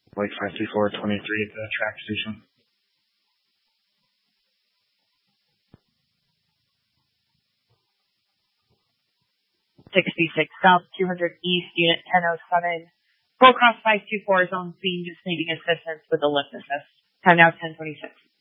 Like 53423 at the track station. .66 South, 200 East, Unit 1007. Full cross 524 zone B, just needing assistance with the lift assist. Time now 10:26.